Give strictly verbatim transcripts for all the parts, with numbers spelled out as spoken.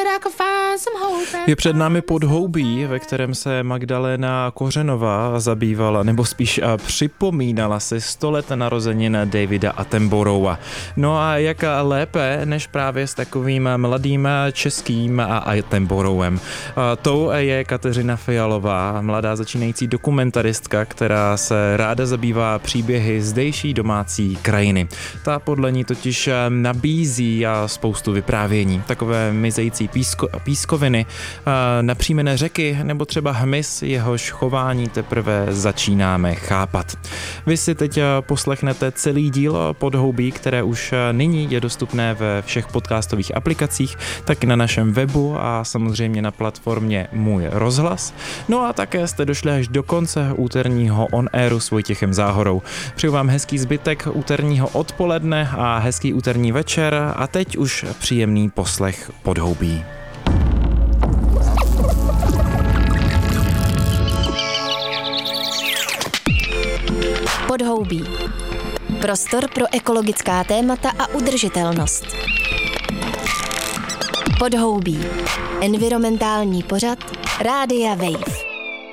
Je před námi Podhoubí, ve kterém se Magdalena Kořenová zabývala, nebo spíš připomínala si sto let narozenin Davida Attenborougha. No a jak lépe, než právě s takovým mladým českým Attenboroughom. Tou je Kateřina Fialová, mladá začínající dokumentaristka, která se ráda zabývá příběhy zdejší domácí krajiny. Ta podle ní totiž nabízí spoustu vyprávění, takové mizející písko, pískoviny, napřímené řeky nebo třeba hmyz, jehož chování teprve začínáme chápat. Vy si teď poslechnete celý díl Podhoubí, které už nyní je dostupné ve všech podcastových aplikacích, tak i na našem webu a samozřejmě na platformě Můj rozhlas. No a také jste došli až do konce úterního on airu s Vojtěchem Záhorou. Přeju vám hezký zbytek úterního odpoledne a hezký úterní večer a teď už příjemný poslech Podhoubí. Podhoubí. Prostor pro ekologická témata a udržitelnost. Podhoubí. Environmentální pořad Rádia Wave.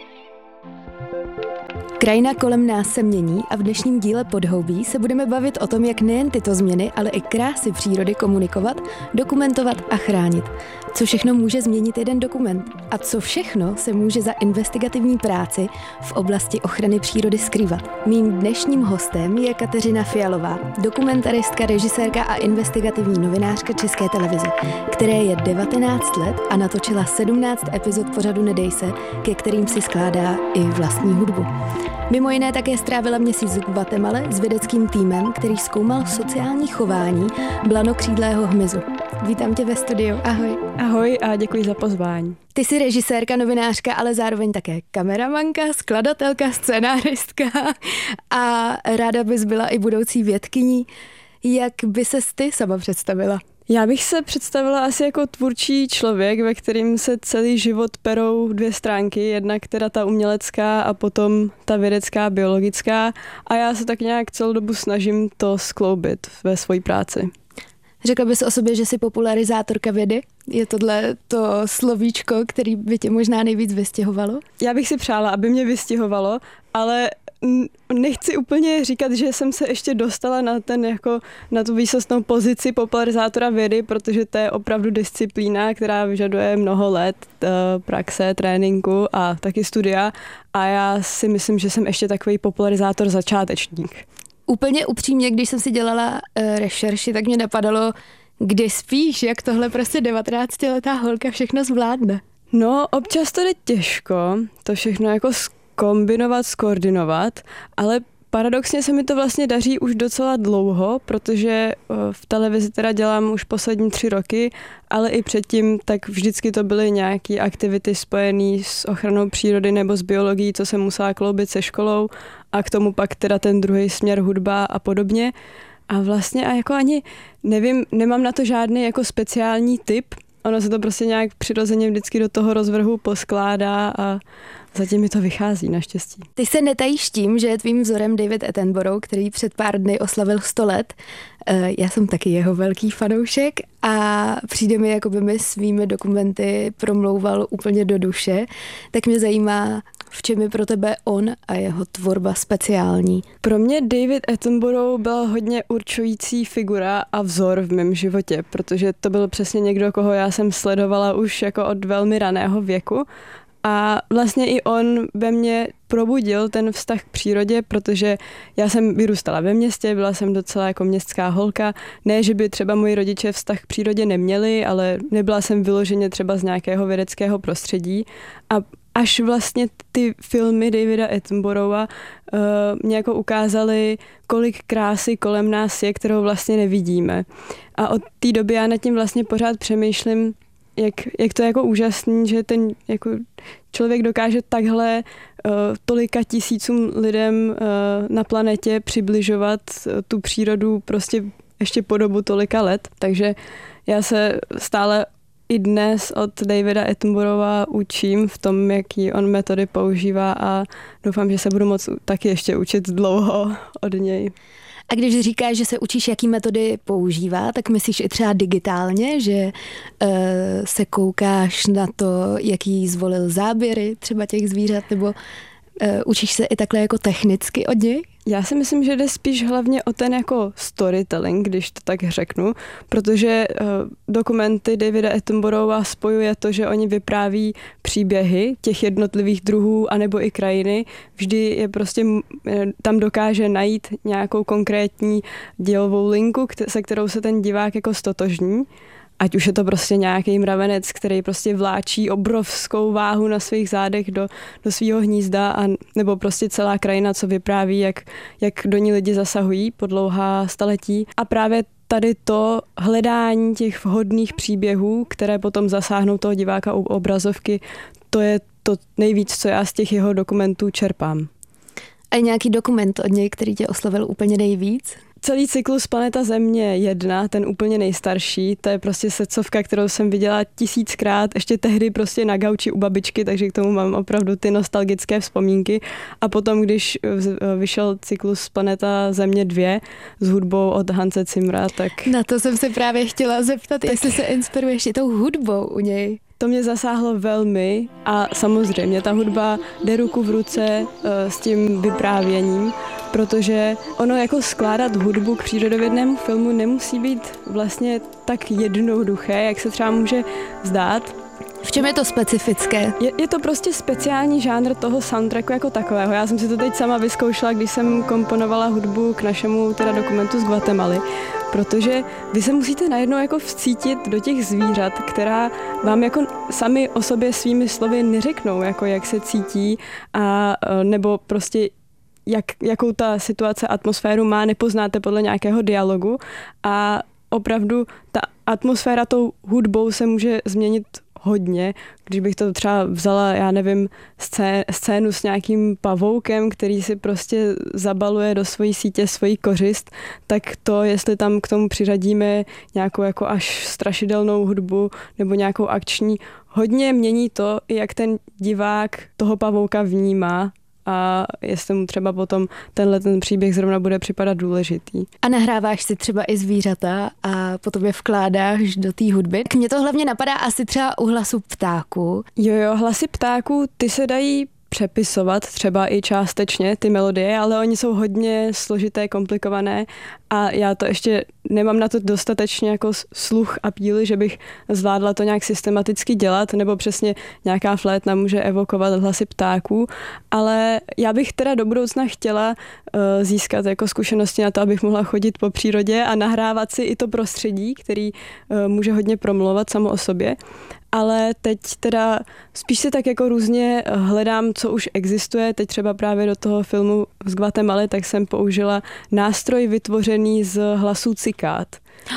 Krajina kolem nás se mění a v dnešním díle Podhoubí se budeme bavit o tom, jak nejen tyto změny, ale i krásy přírody komunikovat, dokumentovat a chránit. Co všechno může změnit jeden dokument a co všechno se může za investigativní práci v oblasti ochrany přírody skrývat. Mým dnešním hostem je Kateřina Fialová, dokumentaristka, režisérka a investigativní novinářka České televize, které je devatenáct let a natočila sedmnáct epizod pořadu Nedej se, ke kterým si skládá i vlastní hudbu. Mimo jiné také strávila měsíc v Guatemale s vědeckým týmem, který zkoumal sociální chování blanokřídlého hmyzu. Vítám tě ve studiu, ahoj. Ahoj a děkuji za pozvání. Ty jsi režisérka, novinářka, ale zároveň také kameramanka, skladatelka, scénáristka a ráda bys byla i budoucí vědkyní. Jak by ses ty sama představila? Já bych se představila asi jako tvůrčí člověk, ve kterým se celý život perou dvě stránky, jednak teda ta umělecká a potom ta vědecká, biologická a já se tak nějak celou dobu snažím to skloubit ve své práci. Řekla bys o sobě, že jsi popularizátorka vědy? Je tohle to slovíčko, který by tě možná nejvíc vystihovalo? Já bych si přála, aby mě vystihovalo, ale nechci úplně říkat, že jsem se ještě dostala na, ten, jako, na tu výsostnou pozici popularizátora vědy, protože to je opravdu disciplína, která vyžaduje mnoho let praxe, tréninku a taky studia a já si myslím, že jsem ještě takový popularizátor začátečník. Úplně upřímně, když jsem si dělala uh, rešerši, tak mě napadalo, kde spíš, jak tohle prostě devatenáctiletá holka všechno zvládne. No, občas to jde těžko, to všechno jako zkombinovat, skoordinovat, ale paradoxně se mi to vlastně daří už docela dlouho, protože v televizi teda dělám už poslední tři roky, ale i předtím tak vždycky to byly nějaké aktivity spojené s ochranou přírody nebo s biologií, co jsem musela kloubit se školou a k tomu pak teda ten druhý směr hudba a podobně. A vlastně a jako ani nevím, nemám na to žádný jako speciální tip, ono se to prostě nějak přirozeně vždycky do toho rozvrhu poskládá a zatím mi to vychází, naštěstí. Ty se netajíš tím, že je tvým vzorem David Attenborough, který před pár dny oslavil sto let. Já jsem taky jeho velký fanoušek a přijde mi, jako by mi svými dokumenty promlouval úplně do duše. Tak mě zajímá, v čem je pro tebe on a jeho tvorba speciální? Pro mě David Attenborough byl hodně určující figura a vzor v mém životě, protože to byl přesně někdo, koho já jsem sledovala už jako od velmi raného věku. A vlastně i on ve mně probudil ten vztah k přírodě, protože já jsem vyrůstala ve městě, byla jsem docela jako městská holka. Ne, že by třeba moji rodiče vztah k přírodě neměli, ale nebyla jsem vyloženě třeba z nějakého vědeckého prostředí. A až vlastně ty filmy Davida Attenborougha uh, mě jako ukázaly, kolik krásy kolem nás je, kterou vlastně nevidíme. A od té doby já nad tím vlastně pořád přemýšlím, Jak, jak to je jako úžasný, že ten jako člověk dokáže takhle uh, tolika tisícům lidem uh, na planetě přibližovat uh, tu přírodu prostě ještě po dobu tolika let. Takže já se stále i dnes od Davida Attenborougha učím v tom, jaký on metody používá a doufám, že se budu moct taky ještě učit dlouho od něj. A když říkáš, že se učíš, jaký metody používá, tak myslíš i třeba digitálně, že uh, se koukáš na to, jaký zvolil záběry třeba těch zvířat, nebo uh, učíš se i takhle jako technicky od něj? Já si myslím, že jde spíš hlavně o ten jako storytelling, když to tak řeknu, protože uh, dokumenty Davida Attenborougha spojuje to, že oni vypráví příběhy těch jednotlivých druhů anebo i krajiny. Vždy je prostě tam dokáže najít nějakou konkrétní dělovou linku, se kterou se ten divák jako stotožní. Ať už je to prostě nějaký mravenec, který prostě vláčí obrovskou váhu na svých zádech do, do svého hnízda, a, nebo prostě celá krajina, co vypráví, jak, jak do ní lidi zasahují po dlouhá staletí. A právě tady to hledání těch vhodných příběhů, které potom zasáhnou toho diváka u obrazovky, to je to nejvíc, co já z těch jeho dokumentů čerpám. A je nějaký dokument od něj, který tě oslovil úplně nejvíc? Celý cyklus Planeta Země jedna, ten úplně nejstarší, to je prostě srdcovka, kterou jsem viděla tisíckrát, ještě tehdy prostě na gauči u babičky, takže k tomu mám opravdu ty nostalgické vzpomínky. A potom, když vyšel cyklus Planeta Země dva s hudbou od Hanse Zimmera, tak... Na to jsem se právě chtěla zeptat, tak... jestli se inspiruješ i tou hudbou u něj. To mě zasáhlo velmi a samozřejmě ta hudba jde ruku v ruce uh, s tím vyprávěním, protože ono jako skládat hudbu k přírodovědnému filmu nemusí být vlastně tak jednoduché, jak se třeba může zdát. V čem je to specifické? Je, je to prostě speciální žánr toho soundtracku jako takového. Já jsem si to teď sama vyzkoušela, když jsem komponovala hudbu k našemu teda dokumentu z Guatemaly, protože vy se musíte najednou jako vcítit do těch zvířat, která vám jako sami o sobě svými slovy neřeknou, jako jak se cítí, a nebo prostě jak, jakou ta situace, atmosféru má, nepoznáte podle nějakého dialogu, a opravdu ta atmosféra tou hudbou se může změnit hodně. Když bych to třeba vzala, já nevím, scé- scénu s nějakým pavoukem, který si prostě zabaluje do svojí sítě svoji kořist, tak to, jestli tam k tomu přiřadíme nějakou jako až strašidelnou hudbu nebo nějakou akční, hodně mění to, jak ten divák toho pavouka vnímá a jestli mu třeba potom tenhle ten příběh zrovna bude připadat důležitý. A nahráváš si třeba i zvířata a potom je vkládáš do té hudby. Mně to hlavně napadá asi třeba u hlasu ptáků. Jo, jo, hlasy ptáků, ty se dají přepisovat třeba i částečně ty melodie, ale oni jsou hodně složité, komplikované a já to ještě nemám na to dostatečně jako sluch a píly, že bych zvládla to nějak systematicky dělat, nebo přesně nějaká flétna může evokovat hlasy ptáků, ale já bych teda do budoucna chtěla uh, získat jako zkušenosti na to, abych mohla chodit po přírodě a nahrávat si i to prostředí, který uh, může hodně promluvat samo o sobě. Ale teď teda spíš se tak jako různě hledám, co už existuje. Teď třeba právě do toho filmu z Guatemaly, tak jsem použila nástroj vytvořený z hlasů cikád.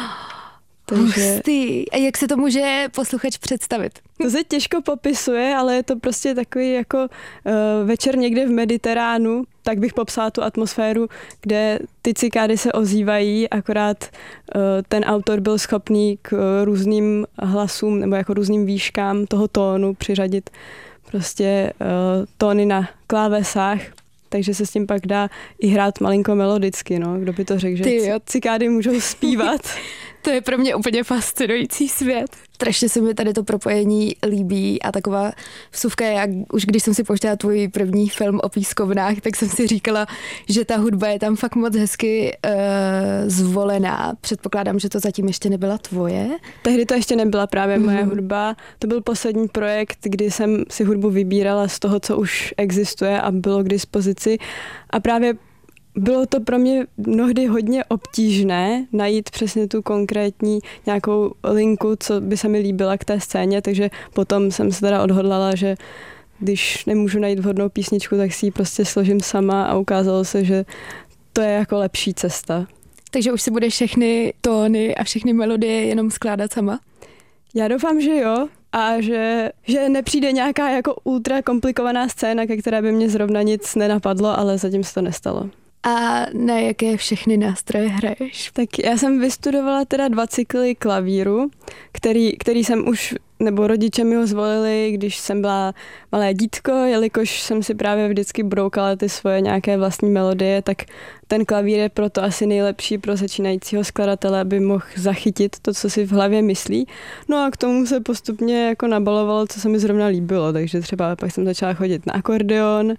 Takže... Hustý. A jak se to může posluchač představit? To se těžko popisuje, ale je to prostě takový jako uh, večer někde v Mediteránu, tak bych popsala tu atmosféru, kde ty cikády se ozývají, akorát uh, ten autor byl schopný k uh, různým hlasům nebo jako různým výškám toho tónu přiřadit prostě uh, tóny na klávesách. Takže se s tím pak dá i hrát malinko melodicky, no. Kdo by to řekl, že Ty, cikády můžou zpívat. To je pro mě úplně fascinující svět. Strašně se mi tady to propojení líbí a taková vsuvka, jak už když jsem si pouštěla tvůj první film o pískovnách, tak jsem si říkala, že ta hudba je tam fakt moc hezky uh, zvolená. Předpokládám, že to zatím ještě nebyla tvoje. Tehdy to ještě nebyla právě mm. moje hudba. To byl poslední projekt, kdy jsem si hudbu vybírala z toho, co už existuje a bylo k dispozici. A právě bylo to pro mě mnohdy hodně obtížné najít přesně tu konkrétní nějakou linku, co by se mi líbila k té scéně, takže potom jsem se teda odhodlala, že když nemůžu najít vhodnou písničku, tak si ji prostě složím sama a ukázalo se, že to je jako lepší cesta. Takže už si budeš všechny tóny a všechny melodie jenom skládat sama? Já doufám, že jo. A že, že nepřijde nějaká jako ultra komplikovaná scéna, ke které by mě zrovna nic nenapadlo, ale zatím se to nestalo. A na jaké všechny nástroje hraješ? Tak já jsem vystudovala teda dva cykly klavíru, který, který jsem už nebo rodiče mi ho zvolili, když jsem byla malé dítko, jelikož jsem si právě vždycky broukala ty svoje nějaké vlastní melodie, tak ten klavír je proto asi nejlepší pro začínajícího skladatele, aby mohl zachytit to, co si v hlavě myslí. No a k tomu se postupně jako nabalovalo, co se mi zrovna líbilo, takže třeba pak jsem začala chodit na akordeon,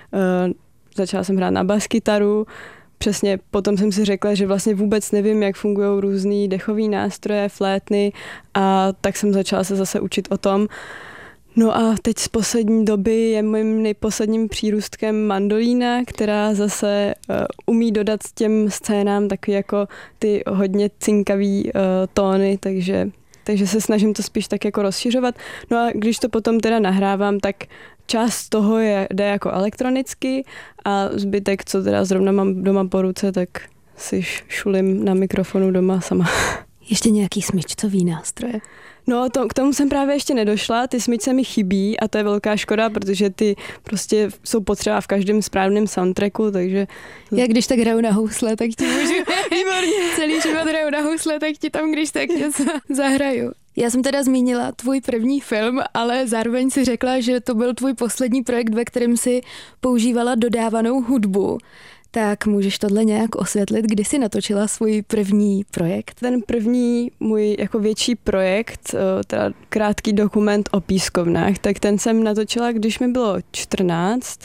začala jsem hrát na baskytaru. Přesně potom jsem si řekla, že vlastně vůbec nevím, jak fungují různý dechový nástroje, flétny, a tak jsem začala se zase učit o tom. No a teď z poslední doby je mým nejposledním přírůstkem mandolína, která zase uh, umí dodat těm scénám taky jako ty hodně cinkavý uh, tóny, takže, takže se snažím to spíš tak jako rozšiřovat. No a když to potom teda nahrávám, tak část toho je, jde jako elektronicky a zbytek, co teda zrovna mám doma po ruce, tak si šulím na mikrofonu doma sama. Ještě nějaký smyčcový nástroje? No, to, k tomu jsem právě ještě nedošla, ty smyčce mi chybí a to je velká škoda, protože ty prostě jsou potřeba v každém správném soundtracku, takže... Já když tak hraju na housle, tak ti můžu... Celý život hraju na housle, tak ti tam když tak něco zahraju. Já jsem teda zmínila tvůj první film, ale zároveň si řekla, že to byl tvůj poslední projekt, ve kterém si používala dodávanou hudbu. Tak můžeš tohle nějak osvětlit, kdy jsi natočila svůj první projekt? Ten první můj jako větší projekt, teda krátký dokument o pískovnách, tak ten jsem natočila, když mi bylo čtrnáct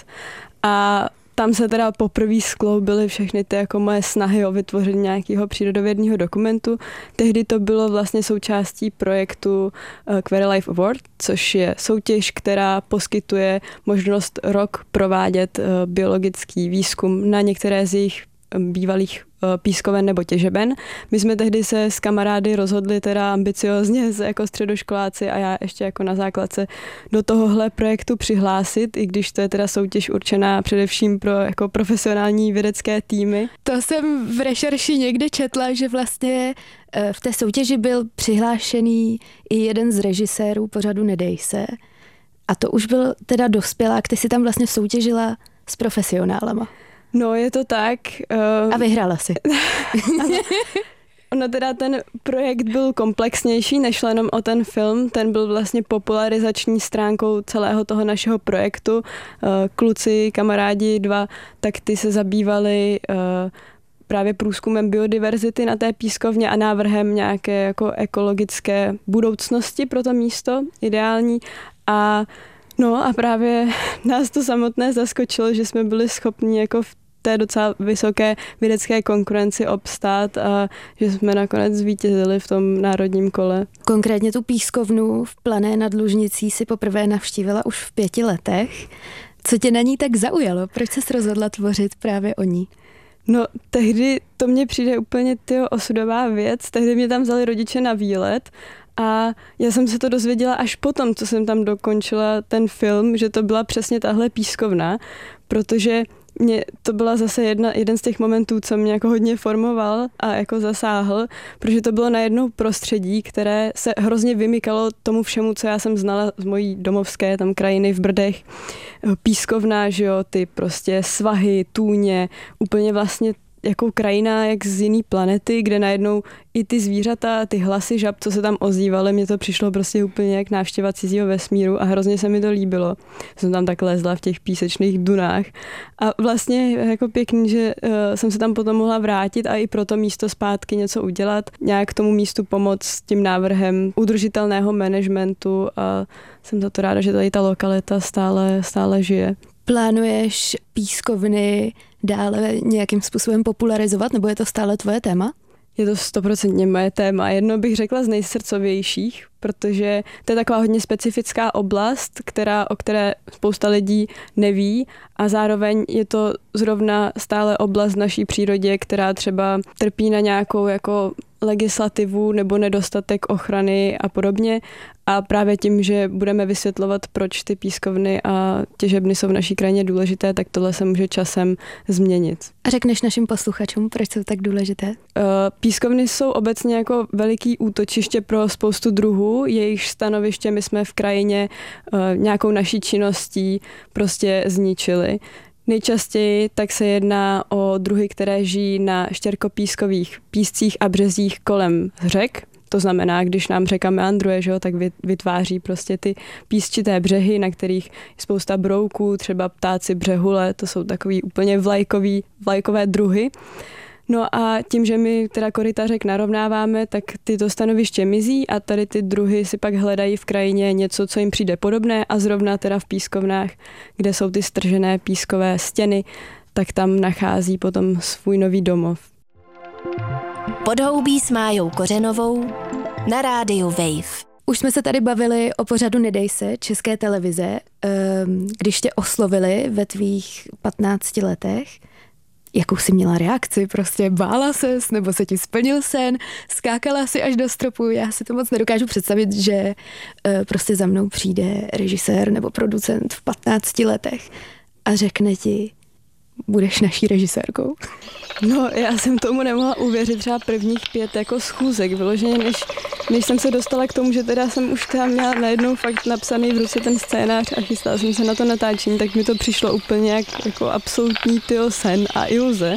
a tam se teda poprvé skloubily všechny ty jako moje snahy o vytvoření nějakého přírodovědného dokumentu. Tehdy to bylo vlastně součástí projektu Query Life Award, což je soutěž, která poskytuje možnost rok provádět biologický výzkum na některé z jejich bývalých pískoven nebo těžeben. My jsme tehdy se s kamarády rozhodli teda ambiciozně jako středoškoláci a já ještě jako na základce do tohohle projektu přihlásit, i když to je teda soutěž určená především pro jako profesionální vědecké týmy. To jsem v rešerši někde četla, že vlastně v té soutěži byl přihlášený i jeden z režisérů pořadu Nedej se. A to už byl teda dospělák, ty si tam vlastně soutěžila s profesionálama. No, je to tak. Uh... A vyhrála si. Ono teda ten projekt byl komplexnější, nešlo jenom o ten film, ten byl vlastně popularizační stránkou celého toho našeho projektu. Uh, kluci, kamarádi dva, tak ty se zabývali uh, právě průzkumem biodiverzity na té pískovně a návrhem nějaké jako ekologické budoucnosti pro to místo, ideální. A no a právě nás to samotné zaskočilo, že jsme byli schopni jako v té docela vysoké vědecké konkurenci obstát a že jsme nakonec zvítězili v tom národním kole. Konkrétně tu pískovnu v Plané nad Lužnicí si poprvé navštívila už v pěti letech. Co tě na ní tak zaujalo? Proč jsi rozhodla tvořit právě o ní? No, tehdy to mně přijde úplně tyjo osudová věc. Tehdy mě tam vzali rodiče na výlet a já jsem se to dozvěděla až potom, co jsem tam dokončila ten film, že to byla přesně tahle pískovna, protože mě to byla zase jedna, jeden z těch momentů, co mě jako hodně formoval a jako zasáhl, protože to bylo najednou prostředí, které se hrozně vymykalo tomu všemu, co já jsem znala z mojí domovské tam krajiny v Brdech. Pískovna, že jo, ty prostě svahy, tůně, úplně vlastně jako krajina jak z jiný planety, kde najednou i ty zvířata, ty hlasy žab, co se tam ozývaly, mně to přišlo prostě úplně jak návštěva cizího vesmíru a hrozně se mi to líbilo. Jsem tam tak lezla v těch písečných dunách a vlastně jako pěkný, že uh, jsem se tam potom mohla vrátit a i pro to místo zpátky něco udělat, nějak tomu místu pomoct s tím návrhem udržitelného managementu a jsem za to ráda, že tady ta lokalita stále, stále žije. Plánuješ pískovny dále nějakým způsobem popularizovat, nebo je to stále tvoje téma? Je to stoprocentně moje téma. Jedno bych řekla z nejsrdcovějších, protože to je taková hodně specifická oblast, která, o které spousta lidí neví a zároveň je to zrovna stále oblast v naší přírodě, která třeba trpí na nějakou jako legislativu nebo nedostatek ochrany a podobně. A právě tím, že budeme vysvětlovat, proč ty pískovny a těžebny jsou v naší krajině důležité, tak tohle se může časem změnit. A řekneš našim posluchačům, proč jsou tak důležité? Pískovny jsou obecně jako veliký útočiště pro spoustu druhů. Jejich stanoviště my jsme v krajině nějakou naší činností prostě zničili. Nejčastěji tak se jedná o druhy, které žijí na štěrkopískových píscích a březích kolem řek, To znamená, když nám řeka meandruje, že jo, tak vytváří prostě ty písčité břehy, na kterých je spousta brouků, třeba ptáci břehule, to jsou takový úplně vlajkový, vlajkové druhy. No a tím, že my teda koryta řek narovnáváme, tak tyto stanoviště mizí a tady ty druhy si pak hledají v krajině něco, co jim přijde podobné a zrovna teda v pískovnách, kde jsou ty stržené pískové stěny, tak tam nachází potom svůj nový domov. Podhoubí s Májou Kořenovou na rádiu Wave. Už jsme se tady bavili o pořadu Nedej se České televize, když tě oslovili ve tvých patnácti letech. Jakou jsi měla reakci? Prostě bála ses, nebo se ti splnil sen, skákala si až do stropu? Já si to moc nedokážu představit, že prostě za mnou přijde režisér nebo producent v patnácti letech a řekne ti, budeš naší režisérkou. No, já jsem tomu nemohla uvěřit třeba prvních pět jako schůzek, vyloženě, než, než jsem se dostala k tomu, že teda jsem už tam měla najednou fakt napsaný v ruce ten scénář a chystala jsem se na to natáčení, tak mi to přišlo úplně jak, jako absolutní tyjo sen a iluze.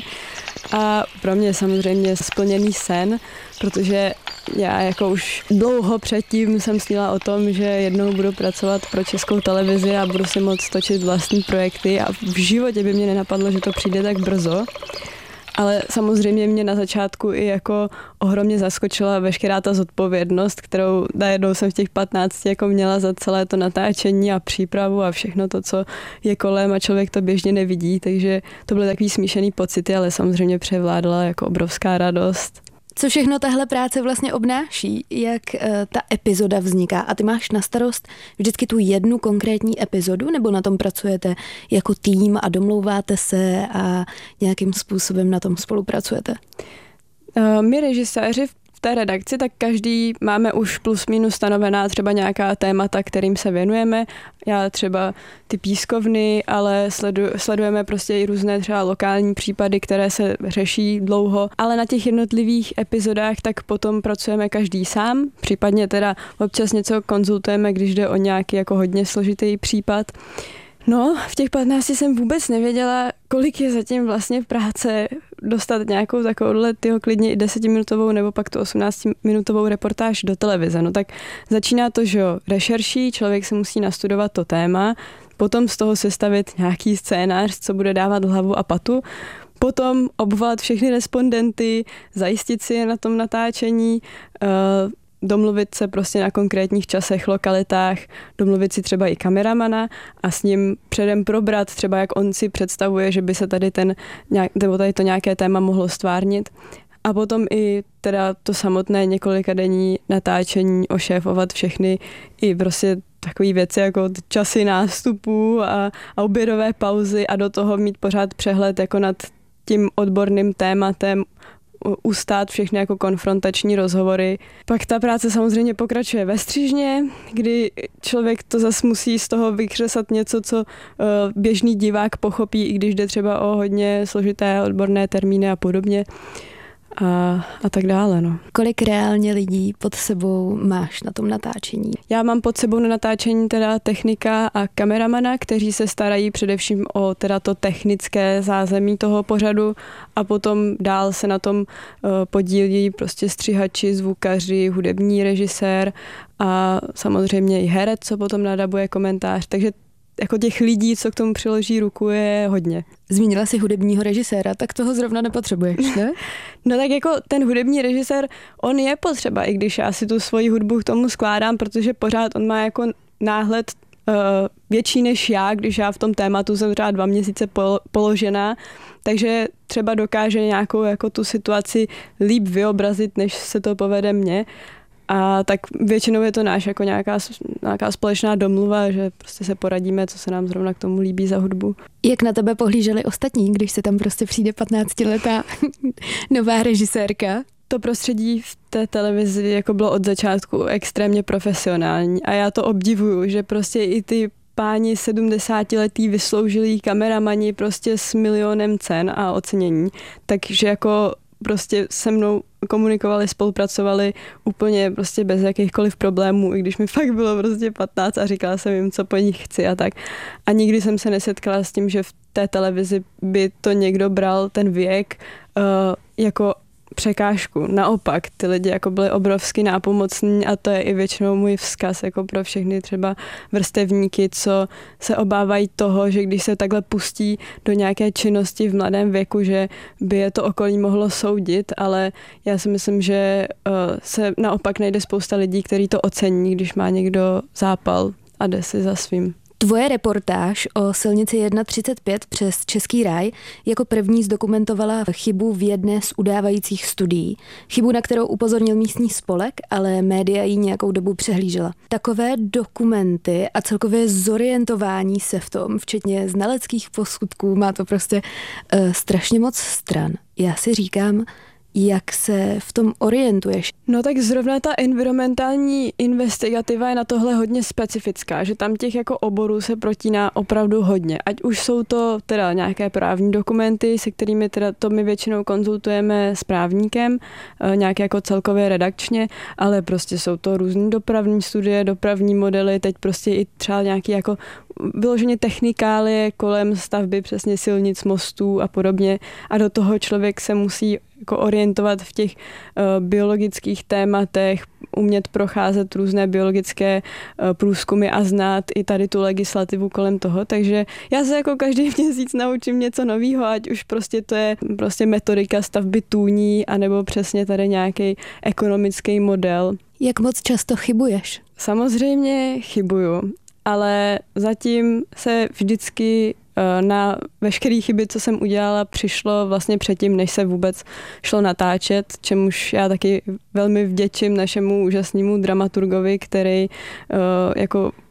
A pro mě samozřejmě splněný sen, protože já jako už dlouho předtím jsem snila o tom, že jednou budu pracovat pro Českou televizi a budu si moct točit vlastní projekty a v životě by mě nenapadlo, že to přijde tak brzo. Ale samozřejmě mě na začátku i jako ohromně zaskočila veškerá ta zodpovědnost, kterou najednou jsem v těch patnácti jako měla za celé to natáčení a přípravu a všechno to, co je kolem a člověk to běžně nevidí, takže to byly takový smíšený pocity, ale samozřejmě převládala jako obrovská radost. Co všechno tahle práce vlastně obnáší? Jak uh, ta epizoda vzniká? A ty máš na starost vždycky tu jednu konkrétní epizodu, nebo na tom pracujete jako tým a domlouváte se a nějakým způsobem na tom spolupracujete? Uh, my režiséři v té redakci, tak každý máme už plus minus stanovená třeba nějaká témata, kterým se věnujeme. Já třeba ty pískovny, ale sledu, sledujeme prostě i různé třeba lokální případy, které se řeší dlouho, ale na těch jednotlivých epizodách tak potom pracujeme každý sám, případně teda občas něco konzultujeme, když jde o nějaký jako hodně složitý případ. No, v těch patnácti jsem vůbec nevěděla, kolik je zatím vlastně práce dostat nějakou takovouhle tyho klidně i desetiminutovou nebo pak tu osmnáctiminutovou reportáž do televize. No tak začíná to, že jo, rešerší, člověk se musí nastudovat to téma, potom z toho sestavit nějaký scénář, co bude dávat hlavu a patu, potom obvolat všechny respondenty, zajistit si je na tom natáčení, uh, domluvit se prostě na konkrétních časech, lokalitách, domluvit si třeba i kameramana a s ním předem probrat třeba, jak on si představuje, že by se tady ten, nebo tady to nějaké téma mohlo stvárnit. A potom i teda to samotné několikadenní natáčení, ošéfovat všechny i prostě takové věci jako časy nástupů a, a obědové pauzy a do toho mít pořád přehled jako nad tím odborným tématem, ustát všechny jako konfrontační rozhovory. Pak ta práce samozřejmě pokračuje ve střižně, kdy člověk to zas musí z toho vykřesat něco, co běžný divák pochopí, i když jde třeba o hodně složité odborné termíny a podobně. A, a tak dále. No. Kolik reálně lidí pod sebou máš na tom natáčení? Já mám pod sebou na natáčení teda technika a kameramana, kteří se starají především o teda to technické zázemí toho pořadu a potom dál se na tom uh, podílí prostě střihači, zvukaři, hudební režisér a samozřejmě i herec, co potom nadabuje komentář. Takže jako těch lidí, co k tomu přiloží ruku, je hodně. Zmínila jsi hudebního režiséra, tak toho zrovna nepotřebuješ, ne? No tak jako ten hudební režisér, on je potřeba, i když já si tu svoji hudbu k tomu skládám, protože pořád on má jako náhled uh, větší než já, když já v tom tématu jsem třeba dva měsíce pol- položená, takže třeba dokáže nějakou jako tu situaci líp vyobrazit, než se to povede mně. A tak většinou je to náš jako nějaká, nějaká společná domluva, že prostě se poradíme, co se nám zrovna k tomu líbí za hudbu. Jak na tebe pohlíželi ostatní, když se tam prostě přijde patnáctiletá nová režisérka? To prostředí v té televizi jako bylo od začátku extrémně profesionální a já to obdivuju, že prostě i ty páni sedmdesátiletí vysloužilí kameramani prostě s milionem cen a ocenění, takže jako prostě se mnou komunikovali, spolupracovali úplně prostě bez jakýchkoliv problémů, i když mi fakt bylo prostě patnáct a říkala jsem jim, co po nich chci a tak. A nikdy jsem se nesetkala s tím, že v té televizi by to někdo bral ten věk uh, jako překážku. Naopak, ty lidi jako byli obrovsky nápomocní a to je i většinou můj vzkaz jako pro všechny třeba vrstevníky, co se obávají toho, že když se takhle pustí do nějaké činnosti v mladém věku, že by je to okolí mohlo soudit, ale já si myslím, že uh, se naopak najde spousta lidí, kteří to ocení, když má někdo zápal a jde si za svým. Tvoje reportáž o silnici jedna třicet pět přes Český ráj jako první zdokumentovala chybu v jedné z udávajících studií. Chybu, na kterou upozornil místní spolek, ale média ji nějakou dobu přehlížela. Takové dokumenty a celkově zorientování se v tom, včetně znaleckých posudků, má to prostě uh, strašně moc stran. Já si říkám, jak se v tom orientuješ? No tak zrovna ta environmentální investigativa je na tohle hodně specifická, že tam těch jako oborů se protíná opravdu hodně. Ať už jsou to teda nějaké právní dokumenty, se kterými teda to my většinou konzultujeme s právníkem, nějaké jako celkově redakčně, ale prostě jsou to různý dopravní studie, dopravní modely, teď prostě i třeba nějaký jako vyloženě technikálie kolem stavby přesně silnic, mostů a podobně a do toho člověk se musí jako orientovat v těch uh, biologických tématech, umět procházet různé biologické uh, průzkumy a znát i tady tu legislativu kolem toho, takže já se jako každý měsíc naučím něco nového, ať už prostě to je prostě metodika stavby tůní, anebo přesně tady nějaký ekonomický model. Jak moc často chybuješ? Samozřejmě chybuju, ale zatím se vždycky na veškeré chyby, co jsem udělala, přišlo vlastně předtím, než se vůbec šlo natáčet, čemuž já taky velmi vděčím našemu úžasnému dramaturgovi, který jako